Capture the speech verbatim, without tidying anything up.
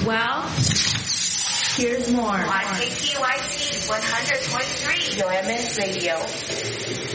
Well, here's more. On K T Y C one hundred point three, Yoemen Radio.